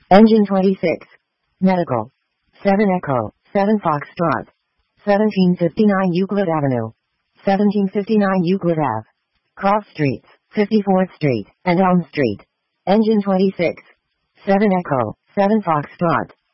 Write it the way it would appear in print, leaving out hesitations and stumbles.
Engine 26. Medical. 7 Echo, 7 Foxtrot. 1759 Euclid Avenue. 1759 Euclid Ave. Cross Streets, 54th Street, and Elm Street. Engine 26. 7 Echo, 7 Foxtrot.